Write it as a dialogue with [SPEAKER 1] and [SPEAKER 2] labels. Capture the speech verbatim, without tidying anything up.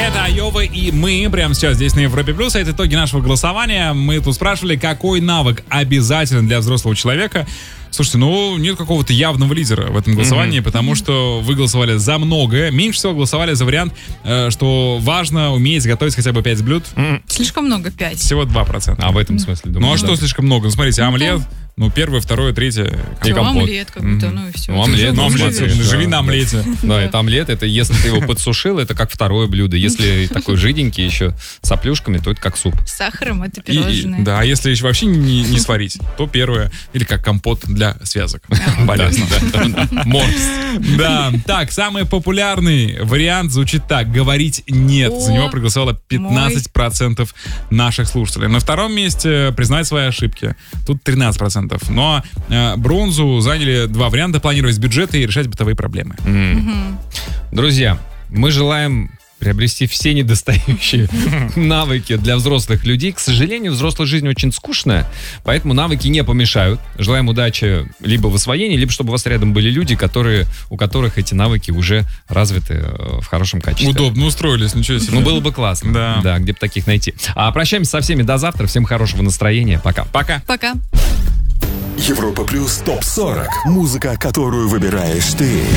[SPEAKER 1] Это Айова и мы прямо сейчас здесь на Европе Плюс. Это итоги нашего голосования. Мы тут спрашивали, какой навык обязателен для взрослого человека. Слушайте, ну нет какого-то явного лидера в этом голосовании, mm-hmm. потому что вы голосовали за многое. Меньше всего голосовали за вариант, э, что важно уметь готовить хотя бы пять блюд.
[SPEAKER 2] Mm-hmm. Слишком много, пять.
[SPEAKER 1] Всего два процента.
[SPEAKER 3] А в этом смысле, думаю.
[SPEAKER 1] Ну а
[SPEAKER 3] да.
[SPEAKER 1] что слишком много? Ну смотрите,
[SPEAKER 2] ну,
[SPEAKER 1] омлет,
[SPEAKER 2] да.
[SPEAKER 1] ну первое, второе, третье.
[SPEAKER 2] И компот. Омлет какой-то, mm-hmm. ну и все.
[SPEAKER 3] Ну, омлет,
[SPEAKER 1] ну, омлет,
[SPEAKER 3] живешь,
[SPEAKER 1] живи
[SPEAKER 3] да,
[SPEAKER 1] на омлете.
[SPEAKER 3] Да, да, это омлет, это если ты его подсушил, это как второе блюдо. Если такой жиденький еще с оплюшками, то это как суп.
[SPEAKER 2] С сахаром это пирожное.
[SPEAKER 1] И, да, а если еще вообще не, не сварить, то первое, или как компот для связок.
[SPEAKER 3] Полезно. Морс.
[SPEAKER 1] Да, так, самый популярный вариант звучит так: говорить нет. За него проголосовало пятнадцать процентов наших слушателей. На втором месте признать свои ошибки. Тут тринадцать процентов. Но э, бронзу заняли два варианта: планировать бюджеты и решать бытовые проблемы.
[SPEAKER 3] Mm. Друзья, мы желаем приобрести все недостающие навыки для взрослых людей. К сожалению, взрослая жизнь очень скучная, поэтому навыки не помешают. Желаем удачи либо в освоении, либо чтобы у вас рядом были люди, которые, у которых эти навыки уже развиты в хорошем качестве.
[SPEAKER 1] Удобно устроились, ничего себе.
[SPEAKER 3] Ну, было бы классно.
[SPEAKER 1] Да.
[SPEAKER 3] Да, где бы таких найти. А прощаемся со всеми до завтра. Всем хорошего настроения. Пока.
[SPEAKER 1] Пока.
[SPEAKER 2] Пока.
[SPEAKER 4] Европа Плюс топ сорок. Музыка, которую выбираешь ты.